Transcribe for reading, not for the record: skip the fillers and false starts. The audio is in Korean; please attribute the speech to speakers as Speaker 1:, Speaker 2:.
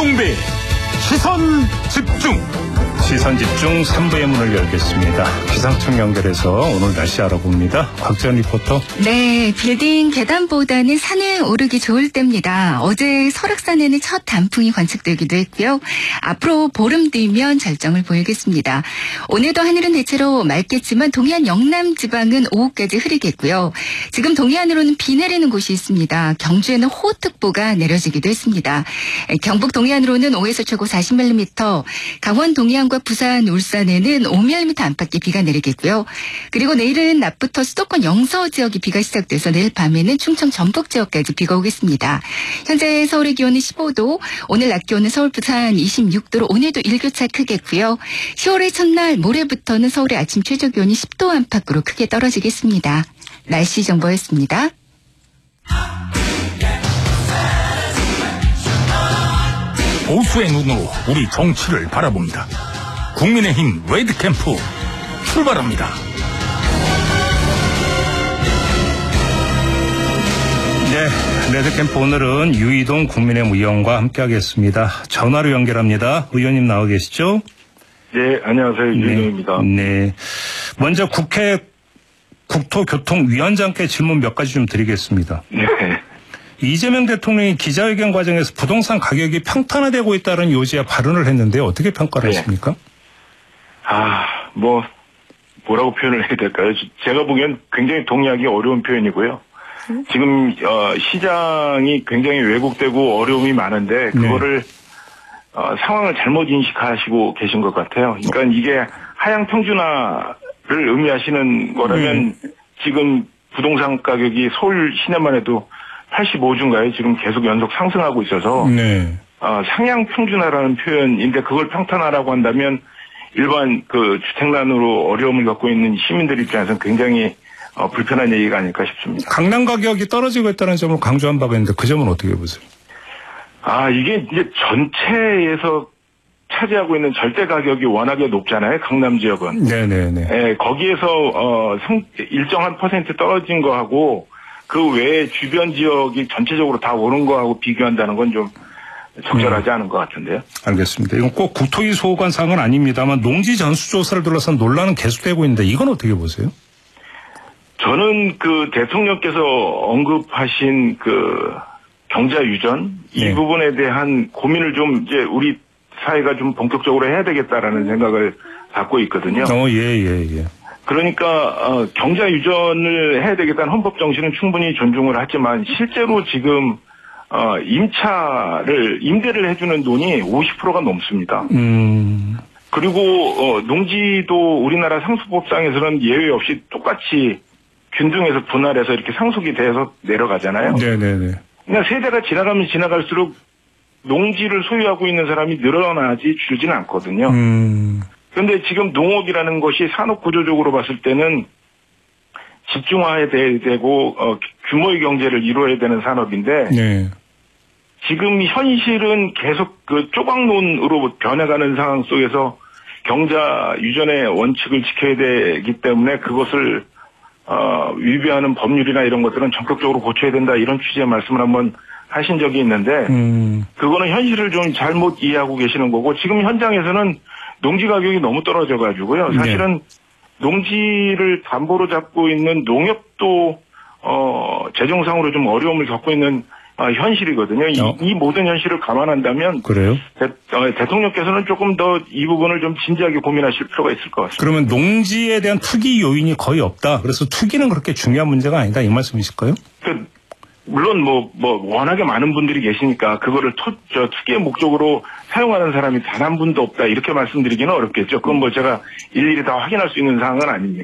Speaker 1: 김종배 시선집중 3부의 문을 열겠습니다. 기상청 연결해서 오늘 날씨 알아봅니다. 곽지연 리포터.
Speaker 2: 네, 빌딩 계단보다는 산에 오르기 좋을 때입니다. 어제 설악산에는 첫 단풍이 관측되기도 했고요. 앞으로 보름 뒤면 절정을 보이겠습니다. 오늘도 하늘은 대체로 맑겠지만 동해안 영남 지방은 오후까지 흐리겠고요. 지금 동해안으로는 비 내리는 곳이 있습니다. 경주에는 호우특보가 내려지기도 했습니다. 경북 동해안으로는 5에서 최고 40mm, 강원 동해안과 부산, 울산에는 5mm 안팎의 비가 내리겠고요. 그리고 내일은 낮부터 수도권 영서 지역이 비가 시작돼서 내일 밤에는 충청 전북 지역까지 비가 오겠습니다. 현재 서울의 기온은 15도, 오늘 낮 기온은 서울, 부산 26도로 오늘도 일교차 크겠고요. 10월의 첫날 모레부터는 서울의 아침 최저 기온이 10도 안팎으로 크게 떨어지겠습니다. 날씨 정보였습니다.
Speaker 3: 보수의 눈으로 우리 정치를 바라봅니다. 국민의힘 레드캠프 출발합니다.
Speaker 1: 네, 레드캠프 오늘은 유이동 국민의힘 의원과 함께하겠습니다. 전화로 연결합니다. 의원님 나와 계시죠?
Speaker 4: 네, 안녕하세요. 유이동입니다.
Speaker 1: 네. 먼저 국회 국토교통위원장께 질문 몇 가지 좀 드리겠습니다.
Speaker 4: 네.
Speaker 1: 이재명 대통령이 기자회견 과정에서 부동산 가격이 평탄화되고 있다는 요지의 발언을 했는데 어떻게 평가를 하십니까?
Speaker 4: 뭐라고 표현을 해야 될까요? 제가 보기엔 굉장히 동의하기 어려운 표현이고요. 지금 시장이 굉장히 왜곡되고 어려움이 많은데 그거를 상황을 잘못 인식하시고 계신 것 같아요. 그러니까 이게 하향 평준화를 의미하시는 거라면 지금 부동산 가격이 서울 시내만 해도 85주인가요? 지금 계속 연속 상승하고 있어서 상향 평준화라는 표현인데 그걸 평탄화라고 한다면 일반 그 주택난으로 어려움을 겪고 있는 시민들 입장에서는 굉장히 불편한 얘기가 아닐까 싶습니다.
Speaker 1: 강남 가격이 떨어지고 있다는 점을 강조한 바가 있는데 그 점은 어떻게 보세요?
Speaker 4: 이게 이제 전체에서 차지하고 있는 절대 가격이 워낙에 높잖아요. 강남 지역은.
Speaker 1: 네네네.
Speaker 4: 네, 거기에서 일정한 퍼센트 떨어진 거하고 그 외에 주변 지역이 전체적으로 다 오른 거하고 비교한다는 건 좀 적절하지 않은 것 같은데요.
Speaker 1: 알겠습니다. 이건 꼭 국토위 소관 사항은 아닙니다만 농지 전수조사를 둘러싼 논란은 계속되고 있는데 이건 어떻게 보세요?
Speaker 4: 저는 그 대통령께서 언급하신 그 경자 유전 이 부분에 대한 고민을 좀 이제 우리 사회가 좀 본격적으로 해야 되겠다라는 생각을 갖고 있거든요.
Speaker 1: 예.
Speaker 4: 그러니까 경자 유전을 해야 되겠다는 헌법 정신은 충분히 존중을 하지만 실제로 지금 임대를 해주는 돈이 50%가 넘습니다. 그리고 농지도 우리나라 상수법상에서는 예외 없이 똑같이 균등해서 분할해서 이렇게 상속이 돼서 내려가잖아요.
Speaker 1: 네네네.
Speaker 4: 그러니까 세대가 지나가면 지나갈수록 농지를 소유하고 있는 사람이 늘어나지 줄지는 않거든요. 그런데 지금 농업이라는 것이 산업 구조적으로 봤을 때는 집중화해야 되고 규모의 경제를 이루어야 되는 산업인데 지금 현실은 계속 그 조각론으로 변해가는 상황 속에서 경자 유전의 원칙을 지켜야 되기 때문에 그것을 위배하는 법률이나 이런 것들은 적극적으로 고쳐야 된다 이런 취지의 말씀을 한번 하신 적이 있는데 그거는 현실을 좀 잘못 이해하고 계시는 거고 지금 현장에서는 농지 가격이 너무 떨어져 가지고요. 사실은 농지를 담보로 잡고 있는 농협도 재정상으로 좀 어려움을 겪고 있는 현실이거든요. 이 모든 현실을 감안한다면
Speaker 1: 그래요?
Speaker 4: 대통령께서는 조금 더 이 부분을 좀 진지하게 고민하실 필요가 있을 것 같습니다.
Speaker 1: 그러면 농지에 대한 투기 요인이 거의 없다. 그래서 투기는 그렇게 중요한 문제가 아니다. 이 말씀이실까요?
Speaker 4: 물론 워낙에 많은 분들이 계시니까 그거를 투기의 목적으로 사용하는 사람이 단 한 분도 없다 이렇게 말씀드리기는 어렵겠죠. 그건 제가 일일이 다 확인할 수 있는 사항은 아닙니다.